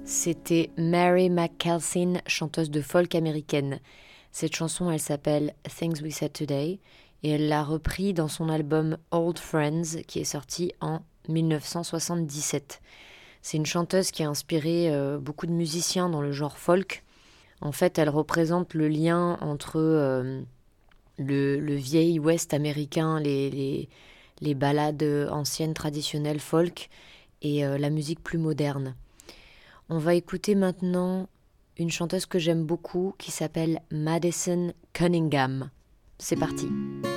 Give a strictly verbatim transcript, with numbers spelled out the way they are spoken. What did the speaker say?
C'était Mary McKelson, chanteuse de folk américaine. Cette chanson, elle s'appelle Things We Said Today et elle l'a repris dans son album Old Friends qui est sorti en dix-neuf cent soixante-dix-sept. C'est une chanteuse qui a inspiré euh, beaucoup de musiciens dans le genre folk. En fait, elle représente le lien entre euh, le, le vieil Ouest américain, les, les, les ballades anciennes traditionnelles folk et euh, la musique plus moderne. On va écouter maintenant une chanteuse que j'aime beaucoup qui s'appelle Madison Cunningham. C'est parti.